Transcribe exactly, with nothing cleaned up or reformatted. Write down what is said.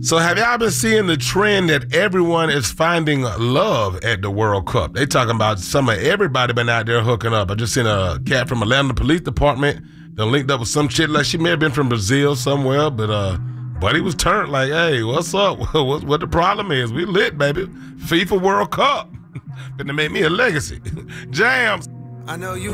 So have y'all been seeing the trend that everyone is finding love at the World Cup? They talking about some of everybody been out there hooking up. I just seen a cat from Atlanta Police Department that linked up with some shit like she may have been from Brazil somewhere, but uh, buddy was turned like, hey, what's up? what, what the problem is? We lit, baby. FIFA World Cup. Gonna make me a legacy. Jams. I know you